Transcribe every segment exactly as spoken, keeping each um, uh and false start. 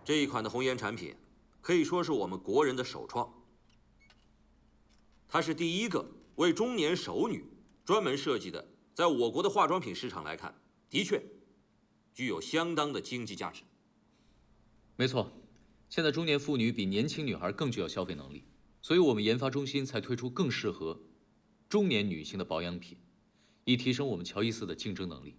这一款的红颜产品可以说是我们国人的首创。它是第一个为中年熟女专门设计的，在我国的化妆品市场来看，的确具有相当的经济价值。 没错，现在中年妇女比年轻女孩更具有消费能力，所以我们研发中心才推出更适合中年女性的保养品，以提升我们乔伊斯的竞争能力。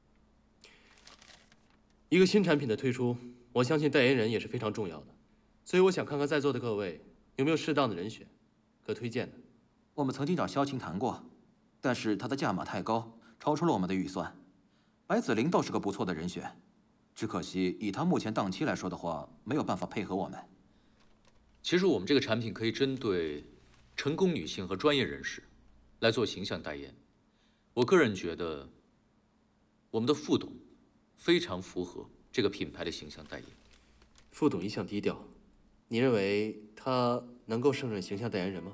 一个新产品的推出，我相信代言人也是非常重要的，所以我想看看在座的各位有没有适当的人选可推荐的。 我们曾经找萧晴谈过，但是她的价码太高，超出了我们的预算。白子玲倒是个不错的人选，只可惜以她目前档期来说的话，没有办法配合我们。 其实我们这个产品可以针对成功女性和专业人士来做形象代言。我个人觉得，我们的副董非常符合这个品牌的形象代言。 副董一向低调，你认为他能够胜任形象代言人吗？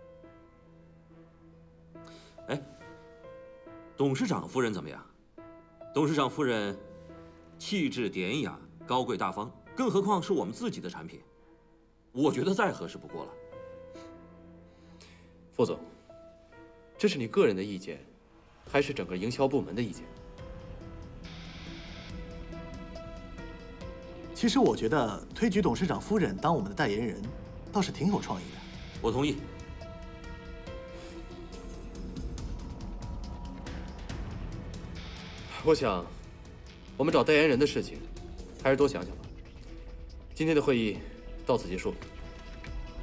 哎，董事长夫人怎么样？董事长夫人气质典雅、高贵大方，更何况是我们自己的产品，我觉得再合适不过了。 副总，这是你个人的意见，还是整个营销部门的意见？ 其实我觉得推举董事长夫人当我们的代言人，倒是挺有创意的。 我同意。 我想，我们找代言人的事情，还是多想想吧。今天的会议到此结束。